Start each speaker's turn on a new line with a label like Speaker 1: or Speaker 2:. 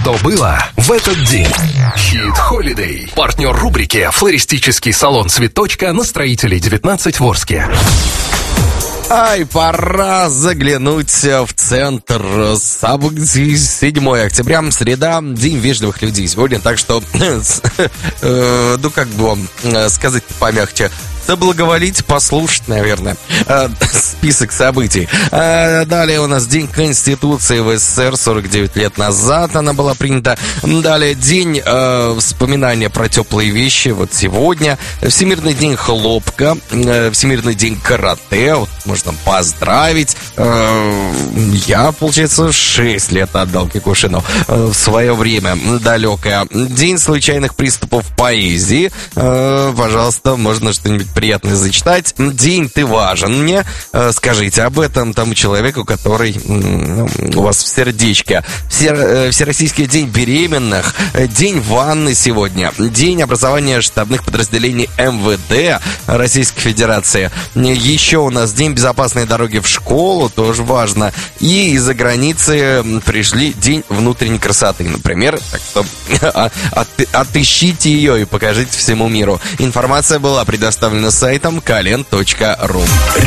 Speaker 1: что было в этот день. Хит Holiday. Партнер рубрики «Флористический салон Цветочка» на Строителей 19 в Орске.
Speaker 2: Ай, пора заглянуть в центр событий. 7 октября, среда, День вежливых людей сегодня. Так что, ну как бы вам сказать помягче, соблаговолить, послушать, наверное, список событий. Далее у нас День Конституции в СССР, 49 лет назад она была принята. Далее День вспоминания про теплые вещи, вот сегодня. Всемирный день хлопка, Всемирный день карате, вот можно поздравить. Я, получается, 6 лет отдал Кикушину в свое время далекое. День случайных приступов поэзии. Пожалуйста, можно что-нибудь приятное зачитать. День «Ты важен мне». Скажите об этом тому человеку, который у вас в сердечке. Всероссийский день беременных. День ванны сегодня. День образования штабных подразделений МВД Российской Федерации. Еще у нас День безопасной дороги в школу, тоже важно. И из-за границы пришли День внутренней красоты, например. Так что отыщите ее и покажите всему миру. Информация была предоставлена сайтом kalen.ru.